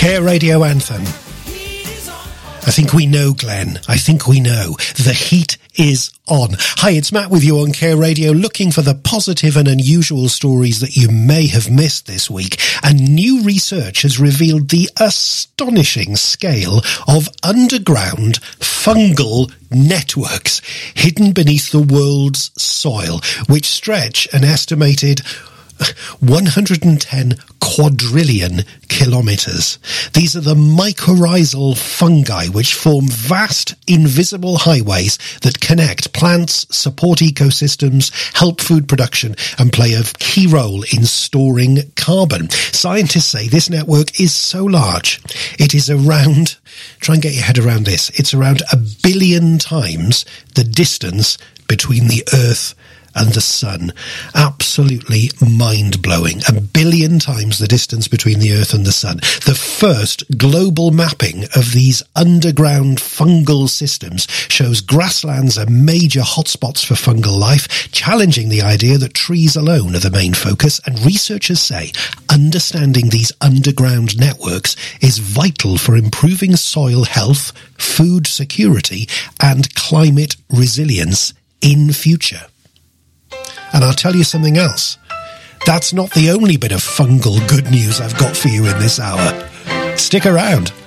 Care Radio Anthem. I think we know, Glenn. I think we know. The heat is on. Hi, it's Matt with you on Care Radio, looking for the positive and unusual stories that you may have missed this week. And new research has revealed the astonishing scale of underground fungal networks hidden beneath the world's soil, which stretch an estimated 110 quadrillion kilometres. These are the mycorrhizal fungi which form vast invisible highways that connect plants, support ecosystems, help food production and play a key role in storing carbon. Scientists say this network is so large, it is around, try and get your head around this, it's around 1 billion times the distance between the Earth and the sun. Absolutely mind-blowing. 1 billion times the distance between the Earth and the sun. The first global mapping of these underground fungal systems shows grasslands are major hotspots for fungal life, challenging the idea that trees alone are the main focus. And researchers say understanding these underground networks is vital for improving soil health, food security, and climate resilience in future. And I'll tell you something else. That's not the only bit of fungal good news I've got for you in this hour. Stick around.